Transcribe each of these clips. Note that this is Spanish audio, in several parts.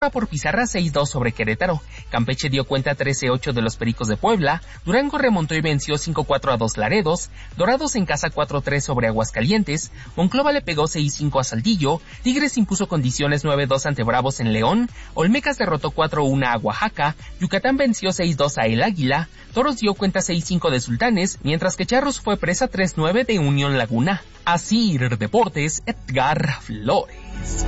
por pizarra 6-2 sobre Querétaro. Campeche dio cuenta 13-8 de los Pericos de Puebla. Durango remontó y venció 5-4 a 2 Laredos. Dorados en casa 4-3 sobre Aguascalientes. Monclova le pegó 6-5 a Saltillo. Tigres impuso condiciones 9-2 ante Bravos en León. Olmecas derrotó 4-1 a Oaxaca. Yucatán venció 6-2 a El Águila. Toros dio cuenta 6-5 de Sultanes, mientras que Charros fue presa 3-9 de Unión Laguna. Asir Deportes, Edgar Flores.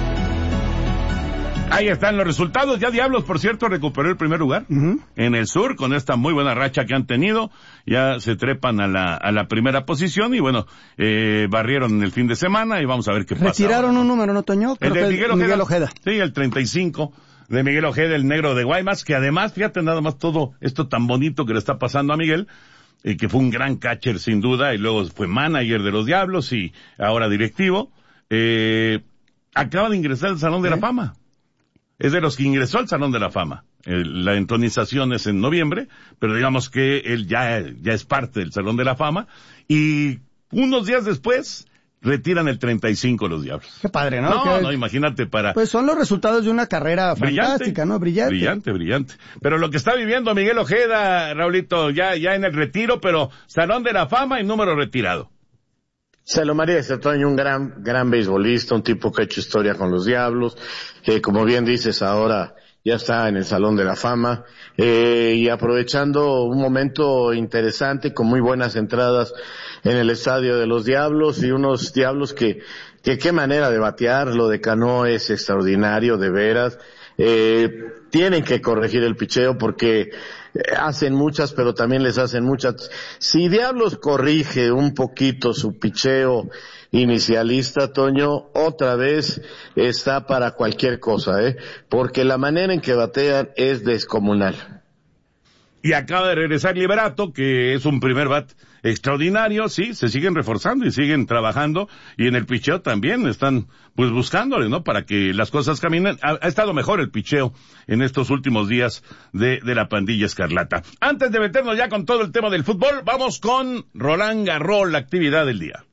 Ahí están los resultados. Ya Diablos, por cierto, recuperó el primer lugar en el sur con esta muy buena racha que han tenido. Ya se trepan a la primera posición y bueno, barrieron en el fin de semana y vamos a ver qué pasa. Retiraron un número, ¿no, Toño? El de Miguel Ojeda. Sí, el 35 de Miguel Ojeda, el negro de Guaymas, que además, fíjate nada más todo esto tan bonito que le está pasando a Miguel, que fue un gran catcher sin duda y luego fue manager de los Diablos y ahora directivo. Acaba de ingresar al Salón de la Fama. Es de los que ingresó al Salón de la Fama. La entronización es en noviembre, pero digamos que él ya es parte del Salón de la Fama. Y unos días después, retiran el 35 los Diablos. Qué padre, ¿no? No, imagínate para... Pues son los resultados de una carrera fantástica, ¿no? Brillante. Pero lo que está viviendo Miguel Ojeda, Raulito, ya en el retiro, pero Salón de la Fama y número retirado. Se lo merece, Toño, un gran beisbolista, un tipo que ha hecho historia con los Diablos, como bien dices, ahora ya está en el Salón de la Fama, y aprovechando un momento interesante con muy buenas entradas en el estadio de los Diablos y unos Diablos que qué manera de batear, lo de Cano es extraordinario, de veras. Tienen que corregir el picheo porque hacen muchas, pero también les hacen muchas. Si Diablos corrige un poquito su picheo inicialista, Toño, otra vez está para cualquier cosa, porque la manera en que batean es descomunal. Y acaba de regresar Liberato, que es un primer bat extraordinario, sí, se siguen reforzando y siguen trabajando, y en el picheo también están, pues, buscándole, ¿no? Para que las cosas caminen. Ha estado mejor el picheo en estos últimos días de la pandilla escarlata. Antes de meternos ya con todo el tema del fútbol, vamos con Roland Garros, la actividad del día.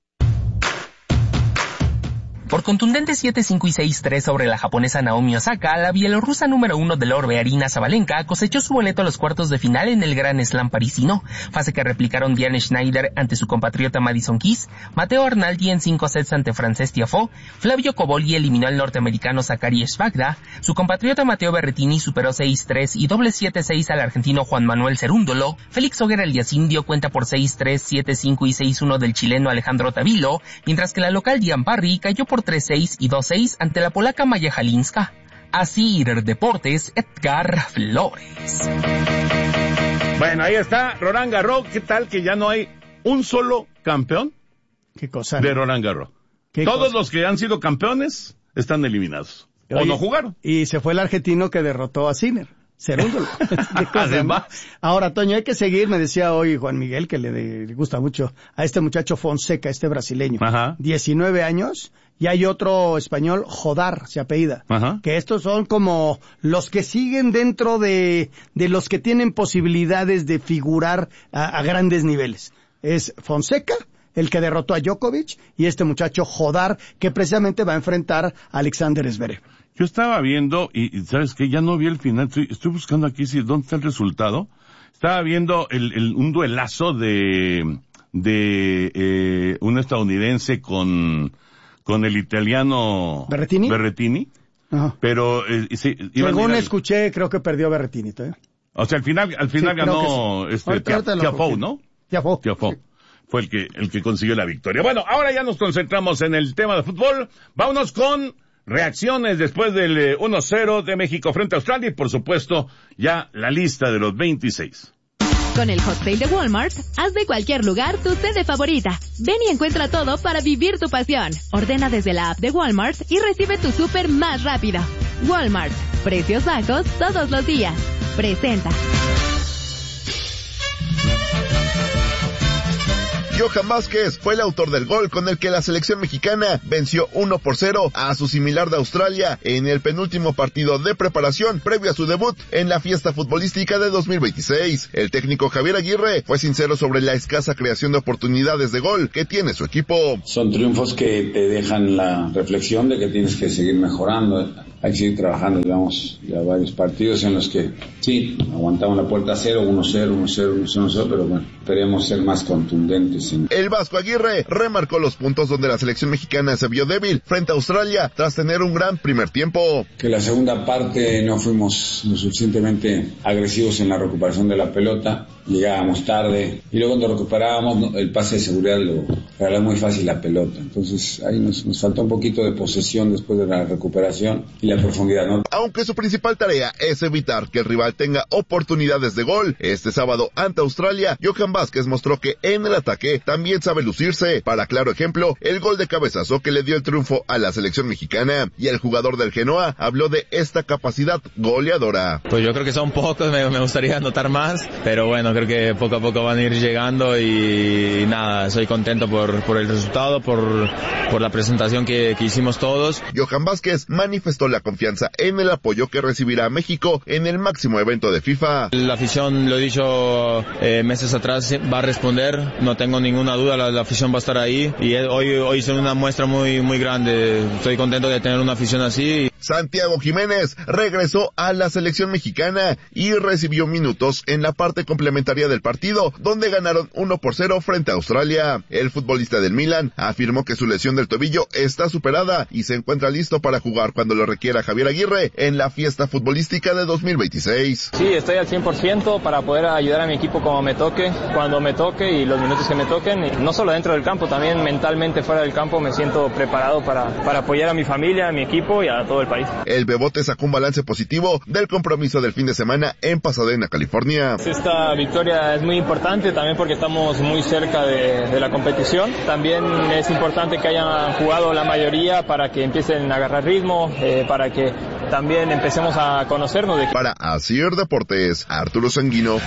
Por contundentes 7-5 y 6-3 sobre la japonesa Naomi Osaka, la bielorrusa número 1 del orbe Aryna Sabalenka cosechó su boleto a los cuartos de final en el Grand Slam parisino, fase que replicaron Diane Schneider ante su compatriota Madison Keys, Matteo Arnaldi en 5 sets ante Frances Tiafoe, Flavio Cobolli eliminó al norteamericano Zachary Svagda, su compatriota Matteo Berrettini superó 6-3 y doble 7-6 al argentino Juan Manuel Cerúndolo, Félix Auger-Aliassime dio cuenta por 6-3, 7-5 y 6-1 del chileno Alejandro Tavilo, mientras que la local Diane Parry cayó por 3-6 y 2-6 ante la polaca Maya Halinska. Asir Deportes, Edgar Flores. Bueno, ahí está Roland Garros. ¿Qué tal que ya no hay un solo campeón? ¿Qué cosa? De Roland Garros. Todos los que han sido campeones están eliminados. Oye, o no jugaron. Y se fue el argentino que derrotó a Sinner. Cerúndolo. Además. Ahora, Toño, hay que seguir, me decía hoy Juan Miguel, que le gusta mucho a este muchacho Fonseca, este brasileño. Ajá. 19 años, y hay otro español, Jodar, se apellida. Ajá. Que estos son como los que siguen dentro de los que tienen posibilidades de figurar a grandes niveles. Es Fonseca, el que derrotó a Djokovic, y este muchacho Jodar, que precisamente va a enfrentar a Alexander Zverev. Yo estaba viendo, y ¿sabes qué? Ya no vi el final, estoy buscando aquí si dónde está el resultado. Estaba viendo un duelazo de un estadounidense con el italiano Berrettini. Ajá. Pero según escuché, creo que perdió Berrettini, ¿eh? O sea, al final sí, ganó sí. Tiafoe, ¿no? Tiafoe. Fue el que consiguió la victoria. Bueno, ahora ya nos concentramos en el tema de fútbol. Vámonos con reacciones después del 1-0 de México frente a Australia y, por supuesto, ya la lista de los 26. Con el Hot Sale de Walmart, haz de cualquier lugar tu sede favorita. Ven y encuentra todo para vivir tu pasión. Ordena desde la app de Walmart y recibe tu súper más rápido. Walmart. Precios bajos todos los días. Presenta. Johan Vázquez fue el autor del gol con el que la selección mexicana venció 1-0 a su similar de Australia en el penúltimo partido de preparación previo a su debut en la fiesta futbolística de 2026. El técnico Javier Aguirre fue sincero sobre la escasa creación de oportunidades de gol que tiene su equipo. Son triunfos que te dejan la reflexión de que tienes que seguir mejorando. hay que seguir trabajando. Llevamos ya varios partidos en los que sí, aguantamos la puerta a 0, 1-0, 1-0, 1-0, pero bueno, esperemos ser más contundentes. El Vasco Aguirre remarcó los puntos donde la selección mexicana se vio débil frente a Australia tras tener un gran primer tiempo. Que la segunda parte no fuimos lo suficientemente agresivos en la recuperación de la pelota, llegábamos tarde y luego cuando recuperábamos el pase de seguridad lo regalaba muy fácil la pelota, entonces ahí nos faltó un poquito de posesión después de la recuperación y la profundidad, ¿no? Aunque su principal tarea es evitar que el rival tenga oportunidades de gol, este sábado ante Australia, Johan Vázquez mostró que en el ataque también sabe lucirse. Para claro ejemplo, el gol de cabezazo que le dio el triunfo a la selección mexicana, y el jugador del Genoa habló de esta capacidad goleadora. Pues yo creo que son pocos, me gustaría anotar más, pero bueno, creo que poco a poco van a ir llegando y nada, soy contento por el resultado, por la presentación que hicimos todos. Johan Vázquez manifestó la confianza en el apoyo que recibirá a México en el máximo evento de FIFA. La afición, lo he dicho meses atrás, va a responder, no tengo ninguna duda, la afición va a estar ahí y hoy son una muestra muy grande. Estoy contento de tener una afición así. Santiago Jiménez regresó a la selección mexicana y recibió minutos en la parte complementaria del partido, donde ganaron 1-0 frente a Australia. El futbolista del Milan afirmó que su lesión del tobillo está superada y se encuentra listo para jugar cuando lo requiera Javier Aguirre en la fiesta futbolística de 2026. Sí, estoy al 100% para poder ayudar a mi equipo como me toque, cuando me toque y los minutos que me toquen. Y no solo dentro del campo, también mentalmente fuera del campo me siento preparado para apoyar a mi familia, a mi equipo y a todo el país. El Bebote sacó un balance positivo del compromiso del fin de semana en Pasadena, California. Esta victoria es muy importante también porque estamos muy cerca de la competición. También es importante que hayan jugado la mayoría para que empiecen a agarrar ritmo, para que también empecemos a conocernos. Para Asir Deportes, Arturo Sanguino.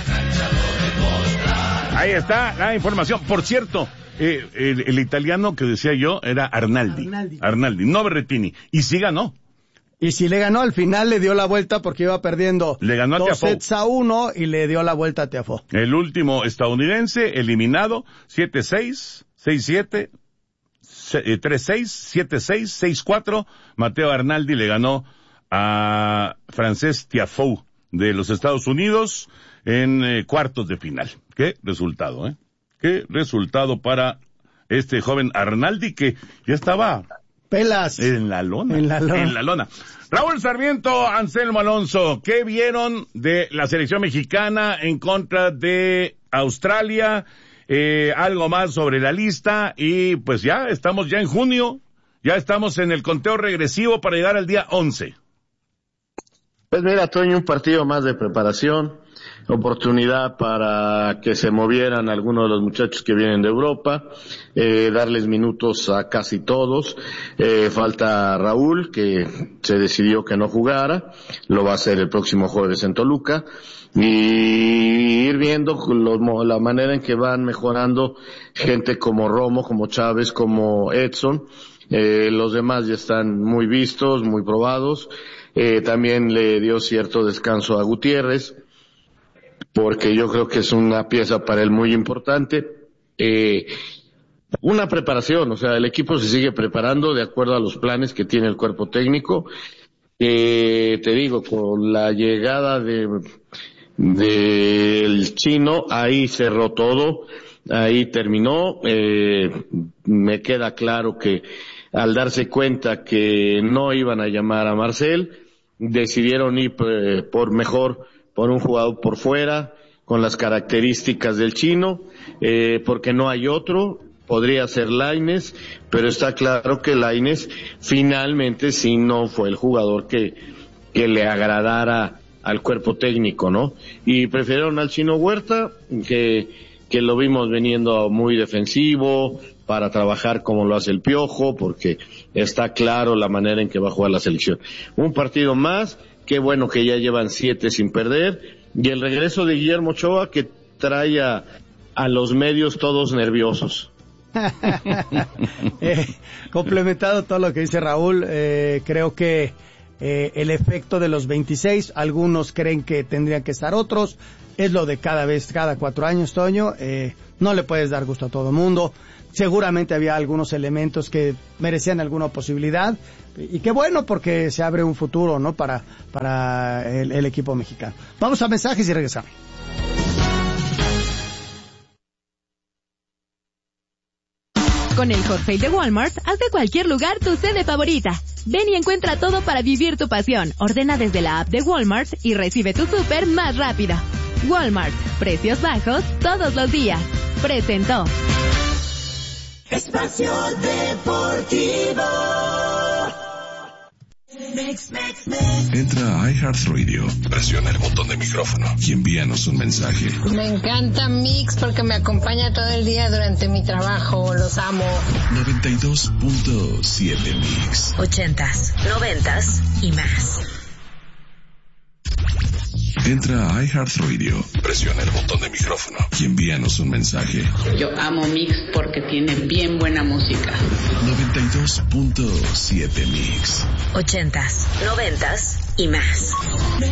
Ahí está la información. Por cierto, el italiano que decía yo era Arnaldi, no Berrettini. Y sí ganó. Y si le ganó, al final le dio la vuelta porque iba perdiendo. Le ganó a 2-1 y le dio la vuelta a Tiafoe. El último estadounidense eliminado, 7-6, 6-7, 3-6, 7-6, 6-4. Mateo Arnaldi le ganó a Frances Tiafoe de los Estados Unidos en cuartos de final. Qué resultado, ¿eh? Qué resultado para este joven Arnaldi que ya estaba... Pelas. En la lona. Raúl Sarmiento, Anselmo Alonso, ¿qué vieron de la selección mexicana en contra de Australia? Algo más sobre la lista y pues ya estamos en junio, ya estamos en el conteo regresivo para llegar al día 11. Pues mira, Toño, un partido más de preparación, oportunidad para que se movieran algunos de los muchachos que vienen de Europa, darles minutos a casi todos. Falta Raúl, que se decidió que no jugara, lo va a hacer el próximo jueves en Toluca, y ir viendo la manera en que van mejorando gente como Romo, como Chávez, como Edson. Los demás ya están muy vistos, muy probados. También le dio cierto descanso a Gutiérrez, porque yo creo que es una pieza para él muy importante. Una preparación, o sea, el equipo se sigue preparando de acuerdo a los planes que tiene el cuerpo técnico. Te digo, con la llegada del chino, ahí cerró todo, ahí terminó. Me queda claro que al darse cuenta que no iban a llamar a Marcel, decidieron ir por un jugador por fuera, con las características del chino, porque no hay otro. Podría ser Lainez, pero está claro que Lainez finalmente sí no fue el jugador que le agradara al cuerpo técnico, ¿no? Y prefirieron al Chino Huerta, que lo vimos viniendo muy defensivo, para trabajar como lo hace el Piojo, porque está claro la manera en que va a jugar la selección. Un partido más, qué bueno que ya llevan 7 sin perder, y el regreso de Guillermo Ochoa, que trae a los medios todos nerviosos. Complementado todo lo que dice Raúl, creo que el efecto de los 26, algunos creen que tendrían que estar otros, es lo de cada 4 años, Toño, no le puedes dar gusto a todo mundo. seguramente había algunos elementos que merecían alguna posibilidad, y qué bueno, porque se abre un futuro, ¿no?, para el equipo mexicano. Vamos a mensajes y regresamos. Con el Hot Sale de Walmart, haz de cualquier lugar tu sede favorita. Ven y encuentra todo para vivir tu pasión. Ordena desde la app de Walmart y recibe tu súper más rápido. Walmart, precios bajos todos los días. Presentó Espacio Deportivo. Entra a iHeartRadio, presiona el botón de micrófono y envíanos un mensaje. Me encanta Mix porque me acompaña todo el día durante mi trabajo, los amo. 92.7 Mix. 80s, 90s y más. Entra a iHeartRadio, presiona el botón de micrófono y envíanos un mensaje. Yo amo Mix porque tiene bien buena música. 92.7 Mix. 80s, 90s y más.